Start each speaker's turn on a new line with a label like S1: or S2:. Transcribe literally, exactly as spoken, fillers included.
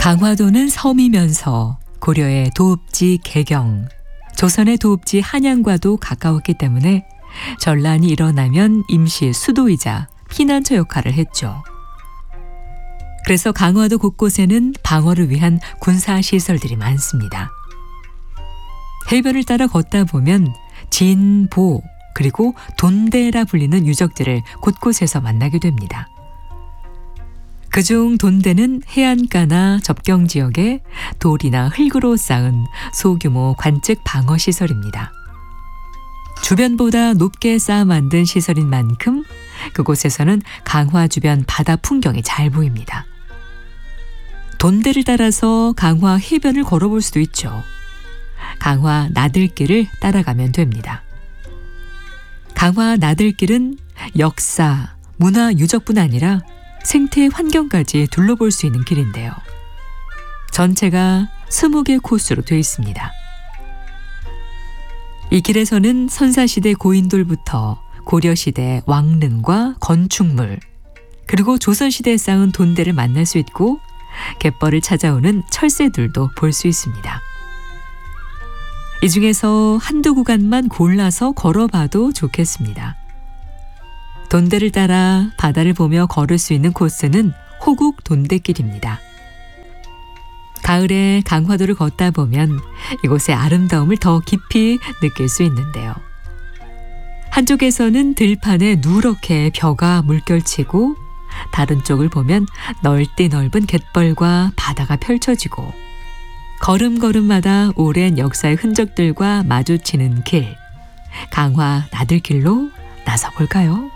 S1: 강화도는 섬이면서 고려의 도읍지 개경, 조선의 도읍지 한양과도 가까웠기 때문에 전란이 일어나면 임시 수도이자 피난처 역할을 했죠. 그래서 강화도 곳곳에는 방어를 위한 군사시설들이 많습니다. 해변을 따라 걷다 보면 진, 보, 그리고 돈대라 불리는 유적들을 곳곳에서 만나게 됩니다. 그중 돈대는 해안가나 접경 지역에 돌이나 흙으로 쌓은 소규모 관측 방어시설입니다. 주변보다 높게 쌓아 만든 시설인 만큼 그곳에서는 강화 주변 바다 풍경이 잘 보입니다. 돈대를 따라서 강화 해변을 걸어볼 수도 있죠. 강화 나들길을 따라가면 됩니다. 강화 나들길은 역사, 문화 유적뿐 아니라 생태 환경까지 둘러볼 수 있는 길인데요. 전체가 스무 개 코스로 되어 있습니다. 이 길에서는 선사시대 고인돌부터 고려시대 왕릉과 건축물, 그리고 조선시대에 쌓은 돈대를 만날 수 있고 갯벌을 찾아오는 철새들도 볼 수 있습니다. 이 중에서 한두 구간만 골라서 걸어봐도 좋겠습니다. 돈대를 따라 바다를 보며 걸을 수 있는 코스는 호국 돈대길입니다. 가을에 강화도를 걷다 보면 이곳의 아름다움을 더 깊이 느낄 수 있는데요. 한쪽에서는 들판에 누렇게 벼가 물결치고 다른 쪽을 보면 넓디 넓은 갯벌과 바다가 펼쳐지고 걸음걸음마다 오랜 역사의 흔적들과 마주치는 길, 강화 나들길로 나서볼까요?